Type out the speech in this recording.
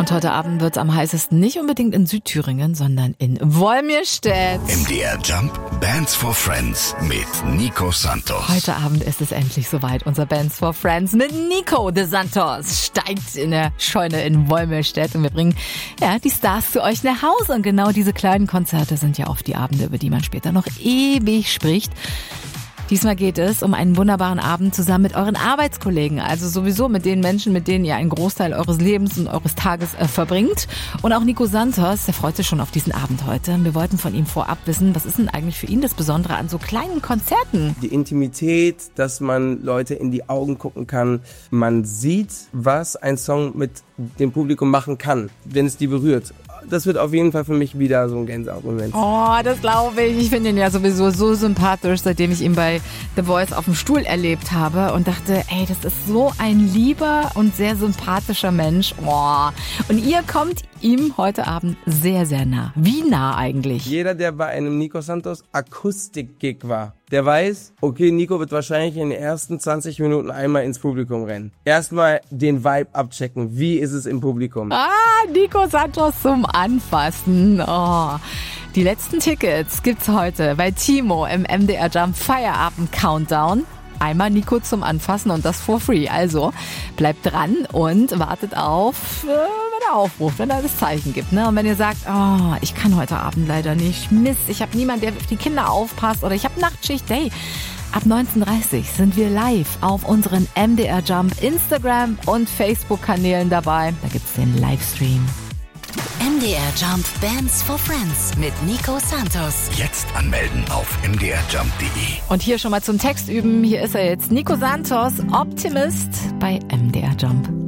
Und heute Abend wird es am heißesten nicht unbedingt in Südthüringen, sondern in Wolmirstedt. MDR Jump Bands for Friends mit Nico Santos. Heute Abend ist es endlich soweit. Unser Bands for Friends mit Nico de Santos steigt in der Scheune in Wolmirstedt. Und wir bringen die Stars zu euch nach Hause. Und genau diese kleinen Konzerte sind ja oft die Abende, über die man später noch ewig spricht. Diesmal geht es um einen wunderbaren Abend zusammen mit euren Arbeitskollegen, also sowieso mit den Menschen, mit denen ihr einen Großteil eures Lebens und eures Tages verbringt. Und auch Nico Santos, der freut sich schon auf diesen Abend heute. Wir wollten von ihm vorab wissen, was ist denn eigentlich für ihn das Besondere an so kleinen Konzerten? Die Intimität, dass man Leute in die Augen gucken kann. Man sieht, was ein Song mit dem Publikum machen kann, wenn es die berührt. Das wird auf jeden Fall für mich wieder so ein Gänsehautmoment. Oh, das glaube ich. Ich finde ihn ja sowieso so sympathisch, seitdem ich ihn bei The Voice auf dem Stuhl erlebt habe und dachte, ey, das ist so ein lieber und sehr sympathischer Mensch. Oh. Und ihr kommt ihm heute Abend sehr, sehr nah. Wie nah eigentlich? Jeder, der bei einem Nico Santos Akustik-Gig war, der weiß, okay, Nico wird wahrscheinlich in den ersten 20 Minuten einmal ins Publikum rennen. Erstmal den Vibe abchecken. Wie ist es im Publikum? Nico Santos zum Anfassen. Oh. Die letzten Tickets gibt's heute bei Timo im MDR Jump Feierabend Countdown. Einmal Nico zum Anfassen und das for free. Also bleibt dran und wartet auf, wenn er aufruft, wenn er das Zeichen gibt. Ne? Und wenn ihr sagt, oh, ich kann heute Abend leider nicht, Mist, ich habe niemanden, der auf die Kinder aufpasst oder ich habe Nachtschicht, hey, ab 19:30 sind wir live auf unseren MDR Jump Instagram und Facebook-Kanälen dabei. Da gibt's den Livestream. MDR Jump Bands for Friends mit Nico Santos. Jetzt anmelden auf mdrjump.de. Und hier schon mal zum Text üben. Hier ist er jetzt, Nico Santos, Optimist bei MDR Jump.